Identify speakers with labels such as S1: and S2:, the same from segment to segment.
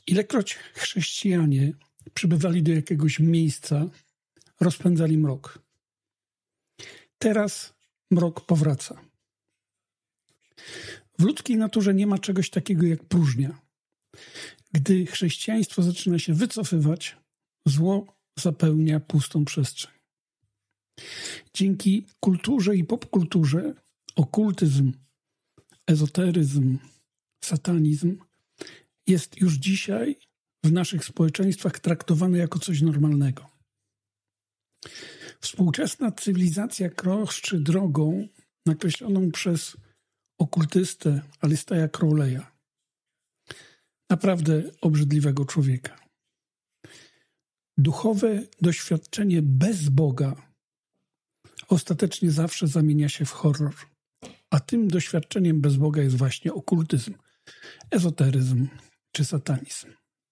S1: Ilekroć chrześcijanie przybywali do jakiegoś miejsca, rozpędzali mrok. Teraz mrok powraca. W ludzkiej naturze nie ma czegoś takiego jak próżnia. Gdy chrześcijaństwo zaczyna się wycofywać, zło zapełnia pustą przestrzeń. Dzięki kulturze i popkulturze okultyzm, ezoteryzm, satanizm jest już dzisiaj w naszych społeczeństwach traktowany jako coś normalnego. Współczesna cywilizacja kroczy drogą nakreśloną przez okultystę Aleisteira Crowley'a. Naprawdę obrzydliwego człowieka. Duchowe doświadczenie bez Boga ostatecznie zawsze zamienia się w horror. A tym doświadczeniem bez Boga jest właśnie okultyzm, ezoteryzm czy satanizm.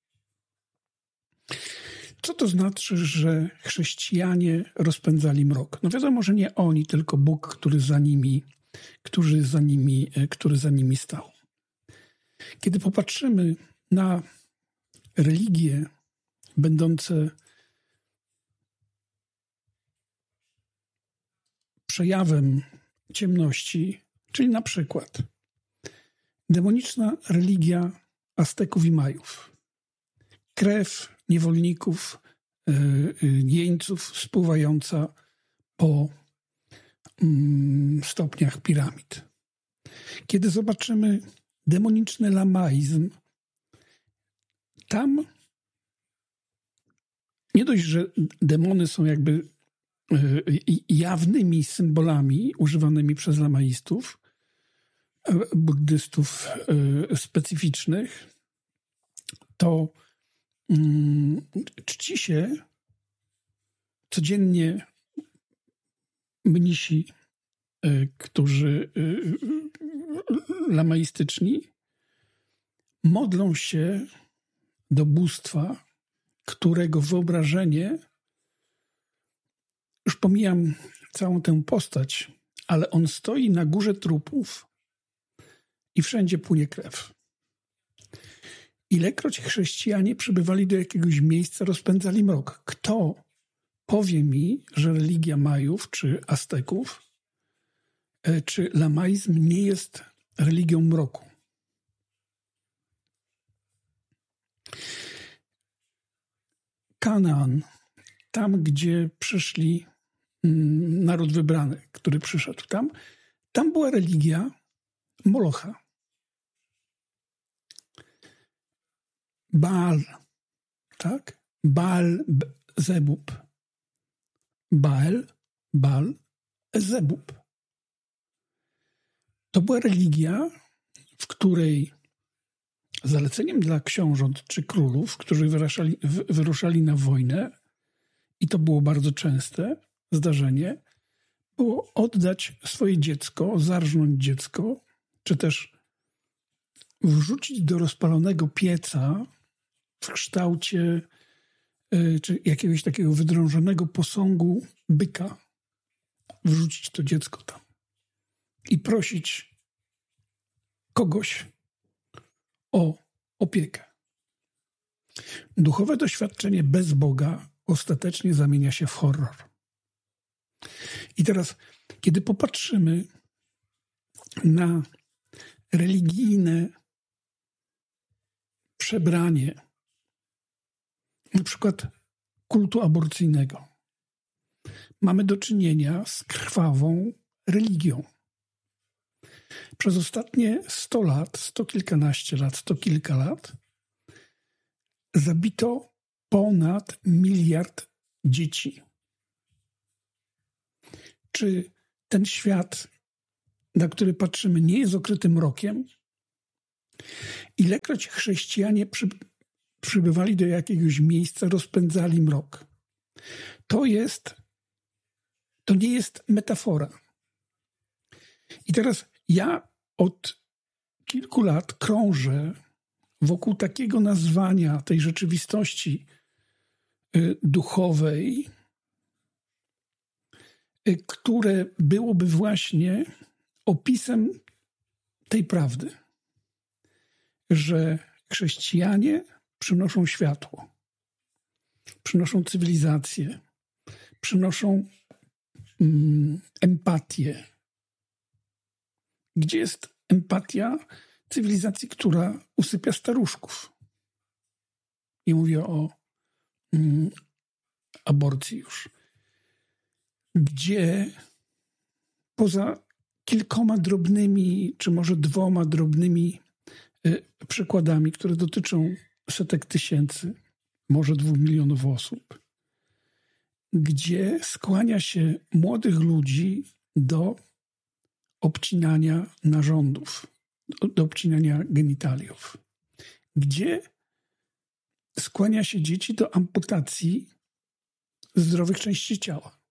S1: Co to znaczy, że chrześcijanie rozpędzali mrok? No wiadomo, że nie oni, tylko Bóg, który za nimi stał. Kiedy popatrzymy na religie będące przejawem ciemności, czyli na przykład demoniczna religia Azteków i Majów, krew niewolników, jeńców spływająca po stopniach piramid. Kiedy zobaczymy demoniczny lamaizm, tam nie dość, że demony są jakby jawnymi symbolami używanymi przez lamaistów, buddystów specyficznych, to czci się codziennie mnisi, którzy lamaistyczni modlą się do bóstwa, którego wyobrażenie, już pomijam całą tę postać, ale on stoi na górze trupów i wszędzie płynie krew. Ilekroć chrześcijanie przybywali do jakiegoś miejsca, rozpędzali mrok. Kto powie mi, że religia Majów czy Azteków czy lamaizm nie jest religią mroku? Kanaan, tam gdzie przyszli naród wybrany, który przyszedł tam była religia Molocha. Baal, tak? Baal-Zebub. Baal-Zebub. To była religia, w której zaleceniem dla książąt czy królów, którzy wyruszali na wojnę, i to było bardzo częste zdarzenie, było oddać swoje dziecko, zarżnąć dziecko, czy też wrzucić do rozpalonego pieca w kształcie czy jakiegoś takiego wydrążonego posągu byka, wrzucić to dziecko tam i prosić kogoś o opiekę. Duchowe doświadczenie bez Boga ostatecznie zamienia się w horror. I teraz, kiedy popatrzymy na religijne przebranie, na przykład kultu aborcyjnego, mamy do czynienia z krwawą religią. Przez ostatnie 100 lat, 100 kilkanaście lat, 100 kilka lat zabito ponad 1 miliard dzieci. Czy ten świat, na który patrzymy, nie jest okryty mrokiem? Ilekroć chrześcijanie przybywali do jakiegoś miejsca, rozpędzali mrok. To nie jest metafora. I teraz ja od kilku lat krążę wokół takiego nazwania tej rzeczywistości duchowej, które byłoby właśnie opisem tej prawdy, że chrześcijanie przynoszą światło, przynoszą cywilizację, przynoszą empatię. Gdzie jest empatia cywilizacji, która usypia staruszków? I mówię o aborcji już. Gdzie poza kilkoma drobnymi, czy może 2 drobnymi przykładami, które dotyczą setek tysięcy, może 2 milionów osób, gdzie skłania się młodych ludzi do obcinania narządów, do obcinania genitaliów, gdzie skłania się dzieci do amputacji zdrowych części ciała.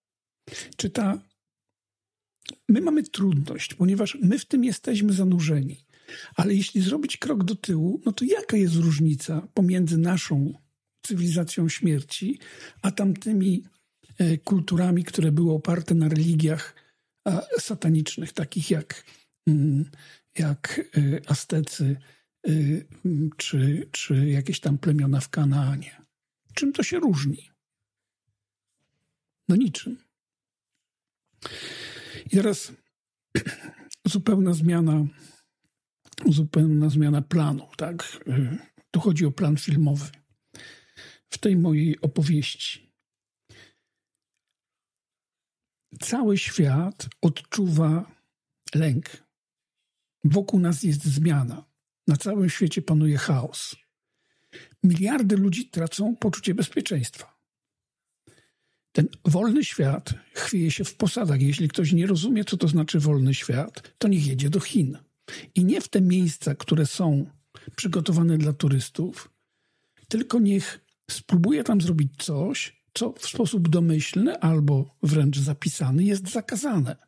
S1: My mamy trudność, ponieważ my w tym jesteśmy zanurzeni. Ale jeśli zrobić krok do tyłu, no to jaka jest różnica pomiędzy naszą cywilizacją śmierci, a tamtymi kulturami, które były oparte na religiach satanicznych, takich jak Aztecy czy jakieś tam plemiona w Kanaanie. Czym to się różni? No niczym. I teraz zupełna zmiana planu, tak? Tu chodzi o plan filmowy. W tej mojej opowieści cały świat odczuwa lęk. Wokół nas jest zmiana. Na całym świecie panuje chaos. Miliardy ludzi tracą poczucie bezpieczeństwa. Ten wolny świat chwieje się w posadach. Jeśli ktoś nie rozumie, co to znaczy wolny świat, to niech jedzie do Chin. I nie w te miejsca, które są przygotowane dla turystów, tylko niech spróbuje tam zrobić coś, co w sposób domyślny albo wręcz zapisany jest zakazane.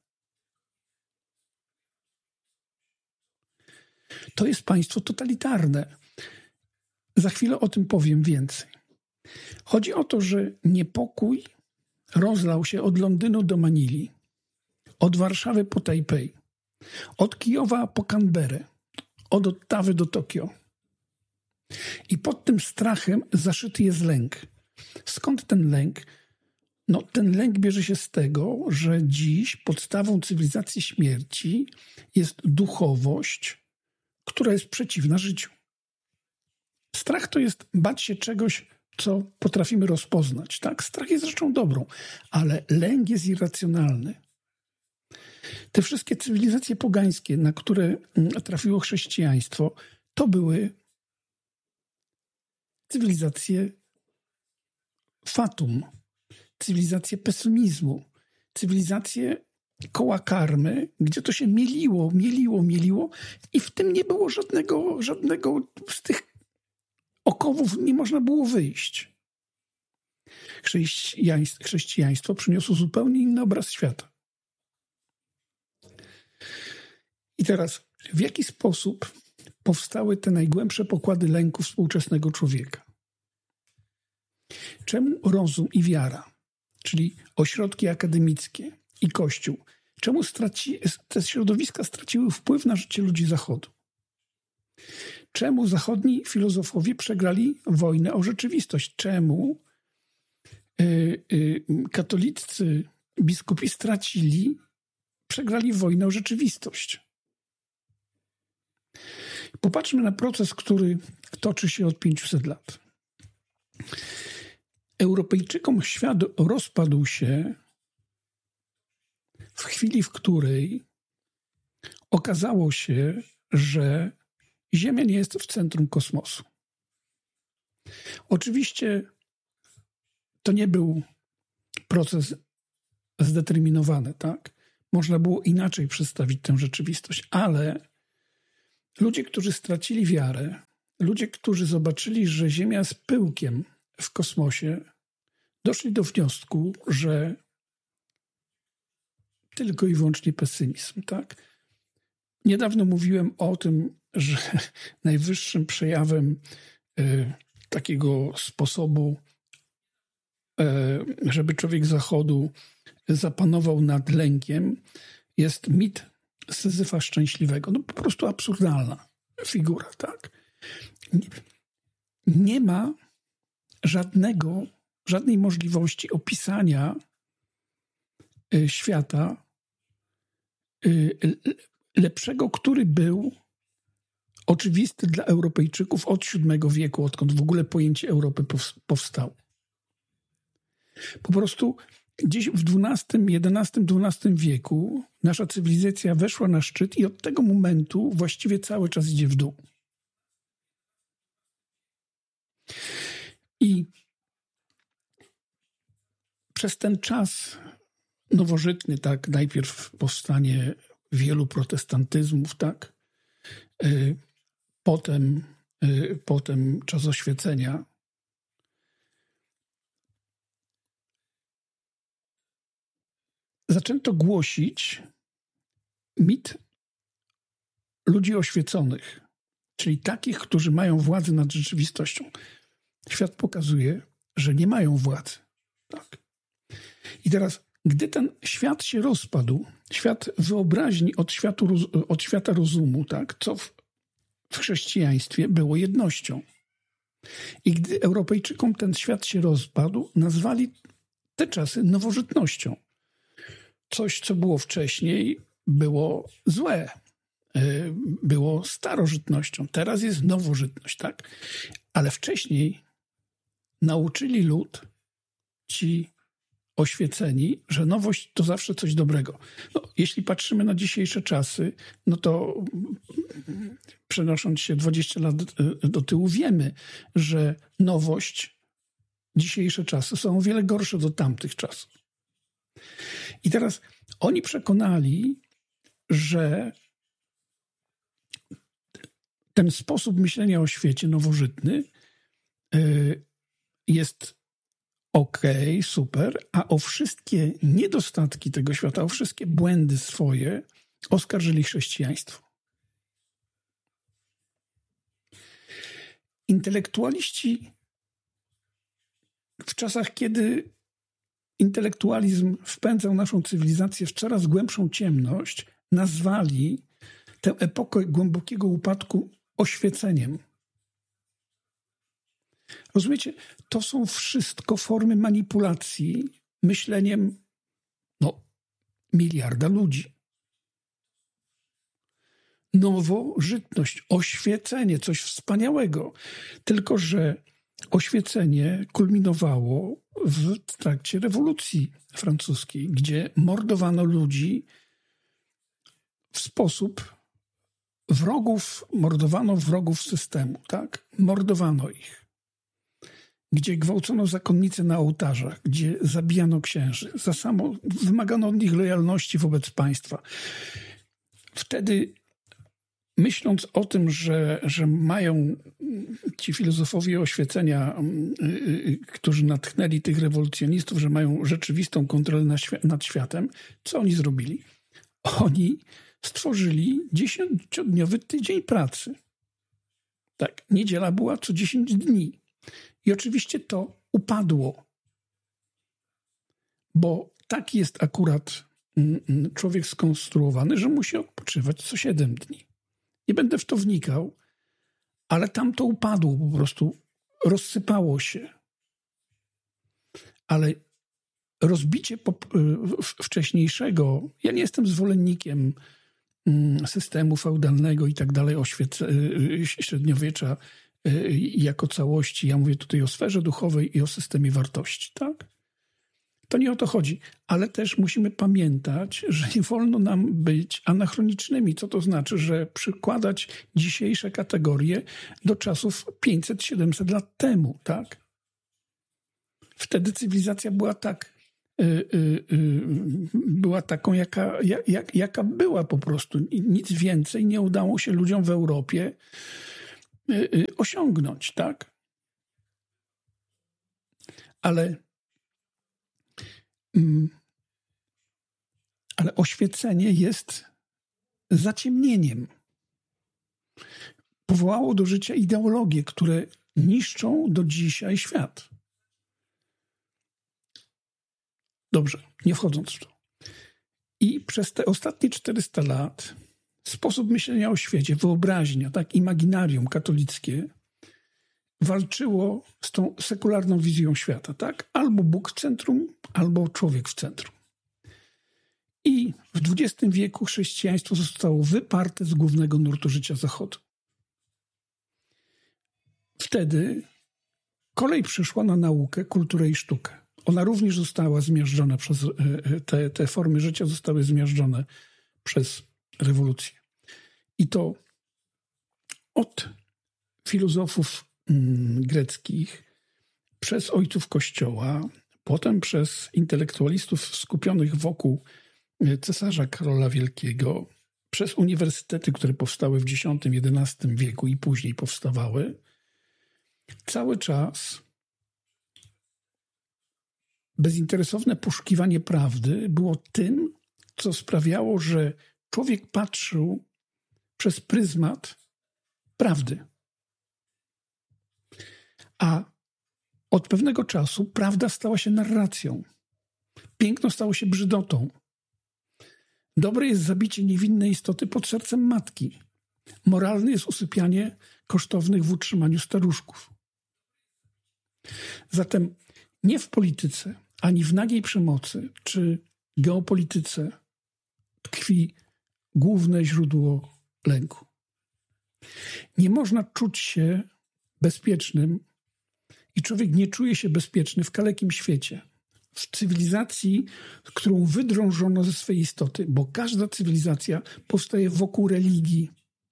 S1: To jest państwo totalitarne. Za chwilę o tym powiem więcej. Chodzi o to, że niepokój rozlał się od Londynu do Manili, od Warszawy po Tajpej, od Kijowa po Canberrę, od Ottawy do Tokio. I pod tym strachem zaszyty jest lęk. Skąd ten lęk? No, ten lęk bierze się z tego, że dziś podstawą cywilizacji śmierci jest duchowość, która jest przeciwna życiu. Strach to jest bać się czegoś, co potrafimy rozpoznać. Tak? Strach jest rzeczą dobrą, ale lęk jest irracjonalny. Te wszystkie cywilizacje pogańskie, na które trafiło chrześcijaństwo, to były cywilizacje fatum, cywilizacje pesymizmu, cywilizacje koła karmy, gdzie to się mieliło i w tym nie było żadnego z tych okowów nie można było wyjść. Chrześcijaństwo przyniosło zupełnie inny obraz świata. I teraz, w jaki sposób powstały te najgłębsze pokłady lęku współczesnego człowieka? Czemu rozum i wiara, czyli ośrodki akademickie i Kościół, czemu te środowiska straciły wpływ na życie ludzi Zachodu? Czemu zachodni filozofowie przegrali wojnę o rzeczywistość? Czemu katoliccy biskupi przegrali wojnę o rzeczywistość? Popatrzmy na proces, który toczy się od 500 lat. Europejczykom świat rozpadł się w chwili, w której okazało się, że Ziemia nie jest w centrum kosmosu. Oczywiście to nie był proces zdeterminowany, tak? Można było inaczej przedstawić tę rzeczywistość, ale ludzie, którzy stracili wiarę, ludzie, którzy zobaczyli, że Ziemia jest pyłkiem w kosmosie, doszli do wniosku, że tylko i wyłącznie pesymizm, tak? Niedawno mówiłem o tym, że najwyższym przejawem takiego sposobu, żeby człowiek Zachodu zapanował nad lękiem, jest mit Syzyfa Szczęśliwego. No po prostu absurdalna figura, tak? nie ma żadnej możliwości opisania świata lepszego, który był oczywisty dla Europejczyków od VII wieku, odkąd w ogóle pojęcie Europy powstało. Po prostu gdzieś w XI wieku nasza cywilizacja weszła na szczyt i od tego momentu właściwie cały czas idzie w dół. I przez ten czas nowożytny, tak, najpierw powstanie wielu protestantyzmów, tak, potem czas oświecenia. Zaczęto głosić mit ludzi oświeconych, czyli takich, którzy mają władzę nad rzeczywistością. Świat pokazuje, że nie mają władzy. Tak. I teraz, gdy ten świat się rozpadł, świat wyobraźni od świata rozumu, tak, co w chrześcijaństwie było jednością. I gdy Europejczykom ten świat się rozpadł, nazwali te czasy nowożytnością. Coś, co było wcześniej, było złe, było starożytnością. Teraz jest nowożytność, tak? Ale wcześniej nauczyli lud, ci oświeceni, że nowość to zawsze coś dobrego. No, jeśli patrzymy na dzisiejsze czasy, no to przenosząc się 20 lat do tyłu, wiemy, że nowość, dzisiejsze czasy są o wiele gorsze do tamtych czasów. I teraz oni przekonali, że ten sposób myślenia o świecie nowożytny jest okej, super, a o wszystkie niedostatki tego świata, o wszystkie błędy swoje oskarżyli chrześcijaństwo. Intelektualiści w czasach, kiedy intelektualizm wpędzał naszą cywilizację w coraz głębszą ciemność, nazwali tę epokę głębokiego upadku oświeceniem. Rozumiecie? To są wszystko formy manipulacji myśleniem miliarda ludzi. Nowożytność, oświecenie, coś wspaniałego. Tylko że oświecenie kulminowało w trakcie rewolucji francuskiej, gdzie mordowano wrogów systemu, tak? Mordowano ich. Gdzie gwałcono zakonnice na ołtarzach, gdzie zabijano księży. Wymagano od nich lojalności wobec państwa. Wtedy, myśląc o tym, że mają ci filozofowie oświecenia, którzy natchnęli tych rewolucjonistów, że mają rzeczywistą kontrolę nad światem, co oni zrobili? Oni stworzyli 10-dniowy tydzień pracy. Tak, niedziela była co 10 dni. I oczywiście to upadło, bo tak jest akurat człowiek skonstruowany, że musi odpoczywać co 7 dni. Nie będę w to wnikał, ale tam to upadło, po prostu rozsypało się. Ale rozbicie wcześniejszego, ja nie jestem zwolennikiem systemu feudalnego i tak dalej, średniowiecza jako całości. Ja mówię tutaj o sferze duchowej i o systemie wartości, tak? To nie o to chodzi, ale też musimy pamiętać, że nie wolno nam być anachronicznymi. Co to znaczy? Że przykładać dzisiejsze kategorie do czasów 500-700 lat temu, tak? Wtedy cywilizacja była taką, jaka była po prostu. Nic więcej nie udało się ludziom w Europie osiągnąć, tak? Ale oświecenie jest zaciemnieniem. Powołało do życia ideologie, które niszczą do dzisiaj świat. Dobrze, nie wchodząc w to. I przez te ostatnie 400 lat sposób myślenia o świecie, wyobraźnia, tak, imaginarium katolickie walczyło z tą sekularną wizją świata, tak? Albo Bóg w centrum, albo człowiek w centrum. I w XX wieku chrześcijaństwo zostało wyparte z głównego nurtu życia Zachodu. Wtedy kolej przyszła na naukę, kulturę i sztukę. Ona również została zmiażdżona przez... Te formy życia zostały zmiażdżone przez rewolucję. I to od filozofów greckich, przez ojców Kościoła, potem przez intelektualistów skupionych wokół cesarza Karola Wielkiego, przez uniwersytety, które powstały w X-XI wieku i później powstawały, cały czas bezinteresowne poszukiwanie prawdy było tym, co sprawiało, że człowiek patrzył przez pryzmat prawdy. A od pewnego czasu prawda stała się narracją. Piękno stało się brzydotą. Dobre jest zabicie niewinnej istoty pod sercem matki. Moralne jest usypianie kosztownych w utrzymaniu staruszków. Zatem nie w polityce, ani w nagiej przemocy, czy geopolityce tkwi główne źródło lęku. Nie można czuć się bezpiecznym i człowiek nie czuje się bezpieczny w kalekim świecie. W cywilizacji, którą wydrążono ze swej istoty, bo każda cywilizacja powstaje wokół religii,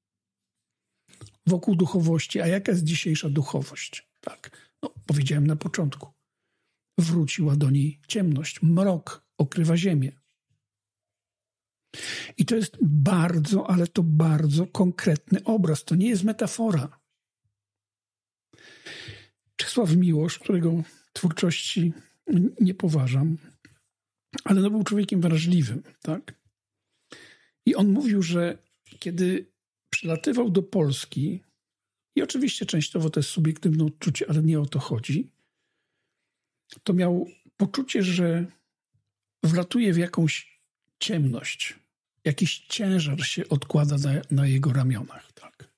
S1: wokół duchowości. A jaka jest dzisiejsza duchowość? Tak, powiedziałem na początku. Wróciła do niej ciemność, mrok okrywa ziemię. I to jest bardzo, ale to bardzo konkretny obraz. To nie jest metafora. Czesław Miłosz, którego twórczości nie poważam, ale był człowiekiem wrażliwym, tak? I on mówił, że kiedy przylatywał do Polski, i oczywiście częściowo to jest subiektywne odczucie, ale nie o to chodzi, to miał poczucie, że wlatuje w jakąś ciemność. Jakiś ciężar się odkłada na jego ramionach, tak?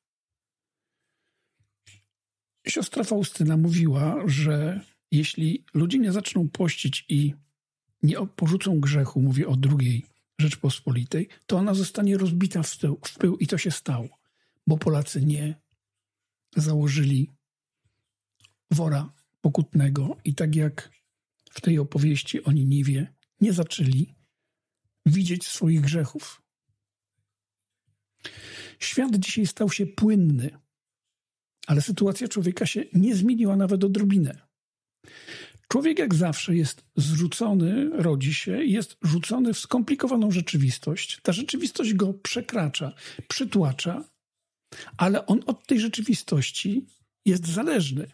S1: Siostra Faustyna mówiła, że jeśli ludzie nie zaczną pościć i nie porzucą grzechu, mówię o II Rzeczpospolitej, to ona zostanie rozbita w pył i to się stało, bo Polacy nie założyli wora pokutnego i tak jak w tej opowieści o Niniwie nie zaczęli widzieć swoich grzechów. Świat dzisiaj stał się płynny, ale sytuacja człowieka się nie zmieniła nawet odrobinę. Człowiek jak zawsze jest zrzucony, rodzi się i jest rzucony w skomplikowaną rzeczywistość. Ta rzeczywistość go przekracza, przytłacza, ale on od tej rzeczywistości jest zależny.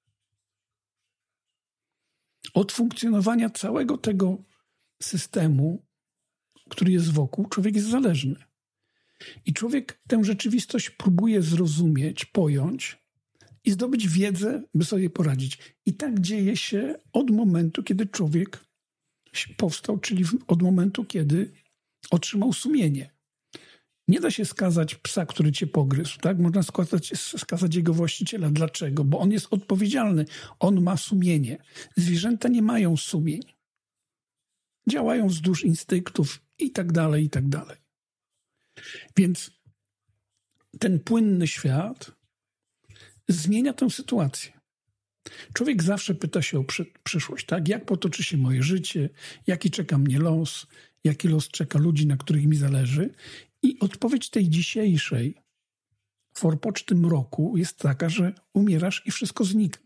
S1: Od funkcjonowania całego tego systemu, który jest wokół, człowiek jest zależny. I człowiek tę rzeczywistość próbuje zrozumieć, pojąć i zdobyć wiedzę, by sobie poradzić. I tak dzieje się od momentu, kiedy człowiek powstał, czyli od momentu, kiedy otrzymał sumienie. Nie da się skazać psa, który cię pogryzł, tak? Można skazać jego właściciela. Dlaczego? Bo on jest odpowiedzialny. On ma sumienie. Zwierzęta nie mają sumień. Działają wzdłuż instynktów i tak dalej, i tak dalej. Więc ten płynny świat zmienia tę sytuację. Człowiek zawsze pyta się o przyszłość, tak? Jak potoczy się moje życie, jaki czeka mnie los, jaki los czeka ludzi, na których mi zależy. I odpowiedź tej dzisiejszej forpoczty mroku jest taka, że umierasz i wszystko znika.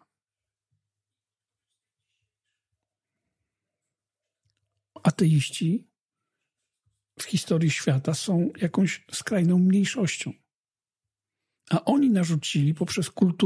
S1: Ateiści w historii świata są jakąś skrajną mniejszością. A oni narzucili poprzez kulturę